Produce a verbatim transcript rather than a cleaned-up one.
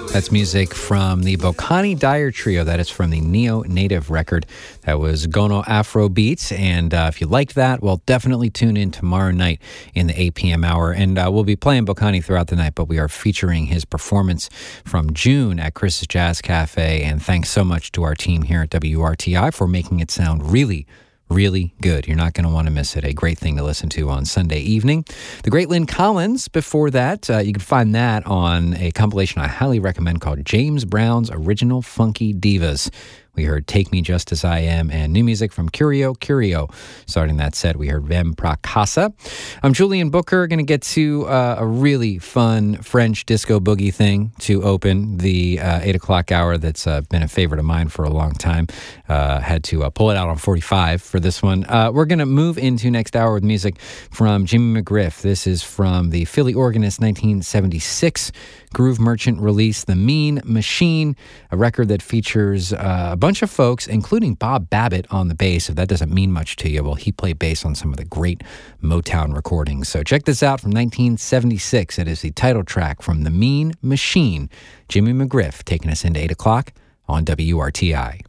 That's music from the Bocani Dyer Trio. That is from the Neo Native record. That was Gono Afro Beats. And uh, if you liked that, well, definitely tune in tomorrow night in the eight p.m. hour. And uh, we'll be playing Bocani throughout the night, but we are featuring his performance from June at Chris's Jazz Cafe. And thanks so much to our team here at W R T I for making it sound really really good. You're not going to want to miss it. A great thing to listen to on Sunday evening. The great Lynn Collins before that. Uh, you can find that on a compilation I highly recommend called James Brown's Original Funky Divas. We heard Take Me Just As I Am and new music from Curio Curio. Starting that set, we heard Vem Prakasa. I'm Julian Booker, going to get to uh, a really fun French disco boogie thing to open the uh, eight o'clock hour that's uh, been a favorite of mine for a long time. Uh, had to uh, pull it out on forty-five for this one. Uh, we're going to move into next hour with music from Jimmy McGriff. This is from the Philly Organist nineteen seventy-six Groove Merchant release, The Mean Machine, a record that features uh, a bunch of folks, including Bob Babbitt on the bass. If that doesn't mean much to you, well, he played bass on some of the great Motown recordings. So check this out from nineteen seventy-six. It is the title track from The Mean Machine. Jimmy McGriff taking us into eight o'clock on W R T I.